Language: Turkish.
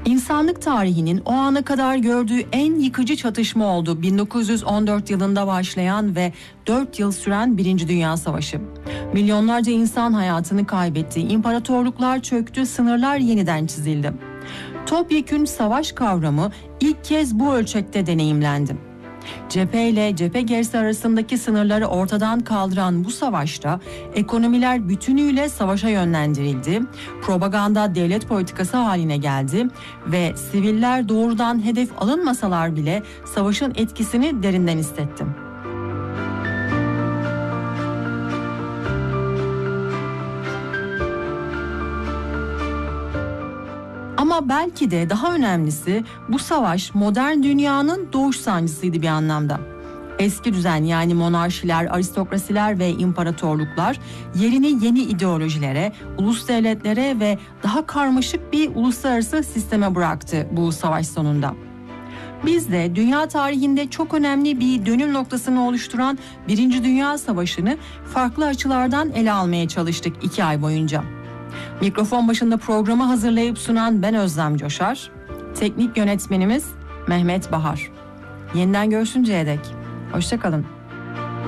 İnsanlık tarihinin o ana kadar gördüğü en yıkıcı çatışma oldu 1914 yılında başlayan ve 4 yıl süren Birinci Dünya Savaşı. Milyonlarca insan hayatını kaybetti, imparatorluklar çöktü, sınırlar yeniden çizildi. Topyekün savaş kavramı ilk kez bu ölçekte deneyimlendi. Cephe ile cephe gerisi arasındaki sınırları ortadan kaldıran bu savaşta ekonomiler bütünüyle savaşa yönlendirildi, propaganda devlet politikası haline geldi ve siviller doğrudan hedef alınmasalar bile savaşın etkisini derinden hissetti. Ama belki de daha önemlisi bu savaş modern dünyanın doğuş sancısıydı bir anlamda. Eski düzen yani monarşiler, aristokrasiler ve imparatorluklar yerini yeni ideolojilere, ulus devletlere ve daha karmaşık bir uluslararası sisteme bıraktı bu savaş sonunda. Biz de dünya tarihinde çok önemli bir dönüm noktasını oluşturan Birinci Dünya Savaşı'nı farklı açılardan ele almaya çalıştık 2 ay boyunca. Mikrofon başında programı hazırlayıp sunan ben Özlem Coşar, teknik yönetmenimiz Mehmet Bahar. Yeniden görüşünceye dek hoşça kalın.